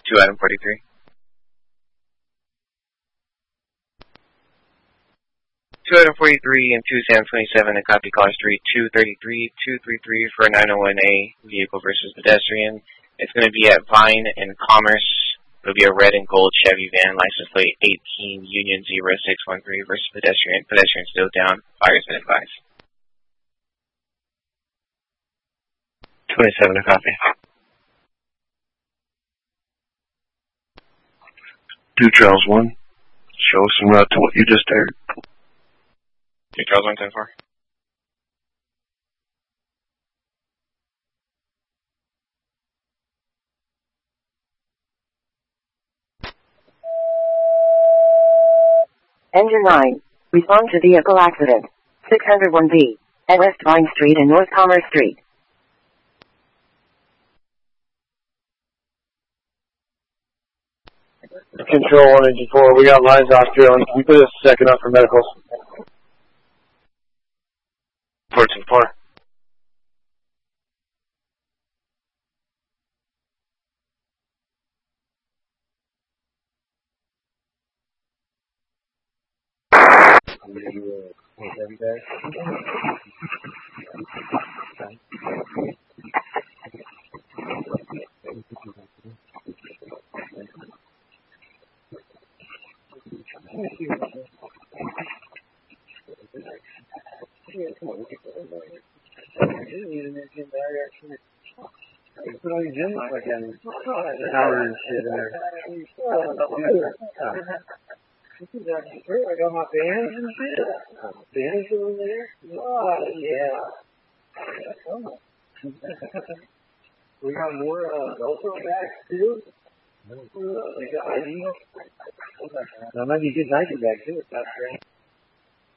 2 Adam 43. 2 Adam 43 and 2 Sam 27 and copy Car Street 233 for a 901A vehicle versus pedestrian. It's going to be at Vine and Commerce. It'll be a red and gold Chevy van, license plate 18 Union 0613 versus pedestrian. Pedestrian still down. Fires been advised. 27 to copy. 2 Charles 1. Show us en route to what you just heard. 2 Charles 1, 10-4. Engine 9. Respond to vehicle accident. 601B. At West Vine Street and North Commerce Street. Control 1 Engine 4, we got lines off drilling. Can you put a second up for medicals? 14-4. Put all your gym like that. Power and shit in there. I got my bands and shit. Bands in there? Oh, yeah. We got more GoPro bags too. We got ID. That might be a good Nike bag too. That's great.